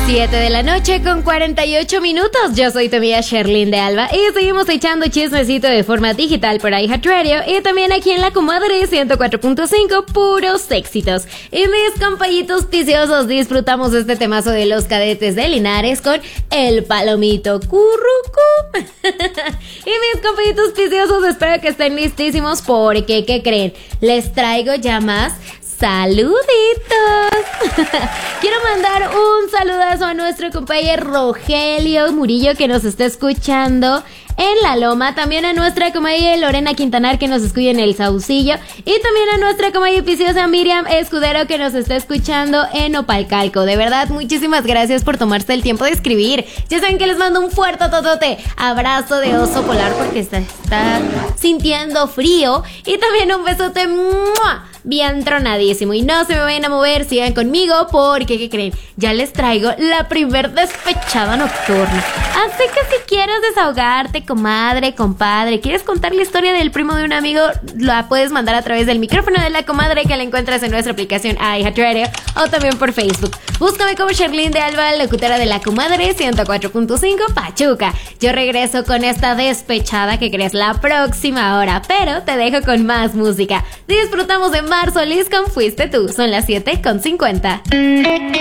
7 de la noche con 48 minutos. Yo soy tu amiga Sherlyn de Alba y seguimos echando chismecito de forma digital por iHeartRadio y también aquí en La Comadre 104.5, puros éxitos. Y mis compañitos viciosos, disfrutamos este temazo de los Cadetes de Linares con El Palomito Currucú. Y mis compañitos viciosos, espero que estén listísimos porque, ¿qué creen? Les traigo ya más saluditos. Quiero mandar un saludazo a nuestro compañero Rogelio Murillo, que nos está escuchando en La Loma, también a nuestra comadre Lorena Quintanar, que nos escucha en El Saucillo, y también a nuestra comadre viciosa Miriam Escudero, que nos está escuchando en Opalcalco. De verdad, muchísimas gracias por tomarse el tiempo de escribir. Ya saben que les mando un fuerte totote abrazo de oso polar porque está sintiendo frío, y también un besote bien tronadísimo. Y no se me vayan a mover, sigan conmigo porque, ¿qué creen? Ya les traigo la primer despechada nocturna. Así que si quieres desahogarte, comadre, compadre, quieres contar la historia del primo de un amigo, la puedes mandar a través del micrófono de La Comadre, que la encuentras en nuestra aplicación iHeartRadio o también por Facebook. Búscame como Sherlyn de Alba, locutora de La Comadre 104.5 Pachuca. Yo regreso con esta despechada que crees la próxima hora, pero te dejo con más música. Disfrutamos de Mar Solís con Fuiste Tú. Son las 7:50.